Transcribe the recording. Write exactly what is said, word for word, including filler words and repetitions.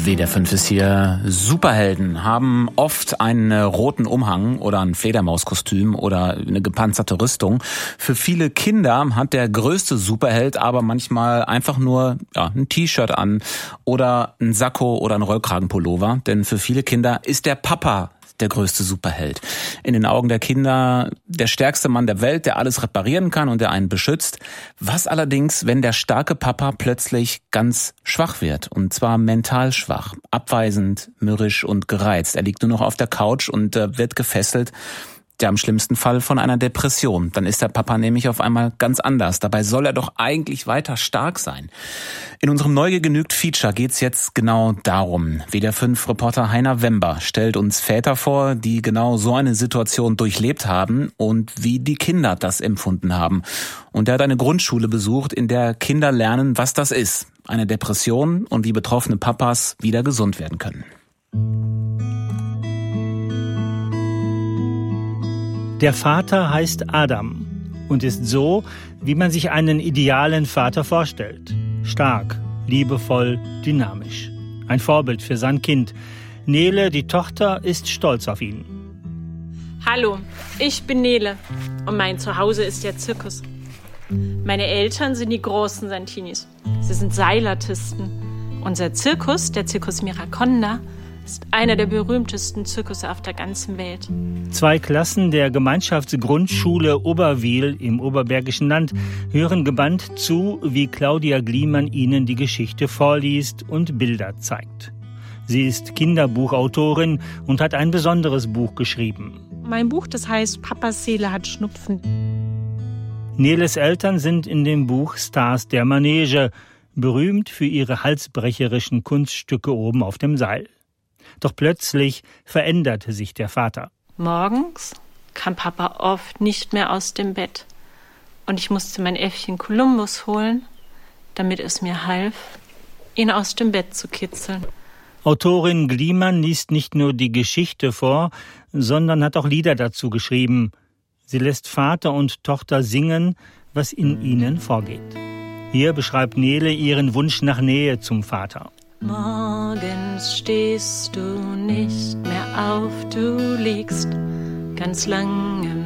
W D R fünf ist hier. Superhelden haben oft einen roten Umhang oder ein Fledermauskostüm oder eine gepanzerte Rüstung. Für viele Kinder hat der größte Superheld aber manchmal einfach nur ja, ein T-Shirt an oder ein Sakko oder ein Rollkragenpullover. Denn für viele Kinder ist der Papa der größte Superheld. In den Augen der Kinder der stärkste Mann der Welt, der alles reparieren kann und der einen beschützt. Was allerdings, wenn der starke Papa plötzlich ganz schwach wird? Und zwar mental schwach, abweisend, mürrisch und gereizt. Er liegt nur noch auf der Couch und äh, wird gefesselt. Ja, im schlimmsten Fall von einer Depression. Dann ist der Papa nämlich auf einmal ganz anders. Dabei soll er doch eigentlich weiter stark sein. In unserem Neugier genügt Feature geht's jetzt genau darum. W D R fünf Reporter Heiner Wember stellt uns Väter vor, die genau so eine Situation durchlebt haben und wie die Kinder das empfunden haben. Und er hat eine Grundschule besucht, in der Kinder lernen, was das ist. Eine Depression und wie betroffene Papas wieder gesund werden können. Der Vater heißt Adam und ist so, wie man sich einen idealen Vater vorstellt. Stark, liebevoll, dynamisch. Ein Vorbild für sein Kind. Nele, die Tochter, ist stolz auf ihn. Hallo, ich bin Nele und mein Zuhause ist der Zirkus. Meine Eltern sind die großen Santinis. Sie sind Seilartisten. Unser Zirkus, der Zirkus Miraconda, ist einer der berühmtesten Zirkusse auf der ganzen Welt. Zwei Klassen der Gemeinschaftsgrundschule Oberwil im Oberbergischen Land hören gebannt zu, wie Claudia Gliemann ihnen die Geschichte vorliest und Bilder zeigt. Sie ist Kinderbuchautorin und hat ein besonderes Buch geschrieben. Mein Buch, das heißt Papas Seele hat Schnupfen. Neles Eltern sind in dem Buch Stars der Manege, berühmt für ihre halsbrecherischen Kunststücke oben auf dem Seil. Doch plötzlich veränderte sich der Vater. Morgens kam Papa oft nicht mehr aus dem Bett. Und ich musste mein Äffchen Kolumbus holen, damit es mir half, ihn aus dem Bett zu kitzeln. Autorin Gliemann liest nicht nur die Geschichte vor, sondern hat auch Lieder dazu geschrieben. Sie lässt Vater und Tochter singen, was in ihnen vorgeht. Hier beschreibt Nele ihren Wunsch nach Nähe zum Vater. Morgens stehst du nicht mehr auf, du liegst ganz lange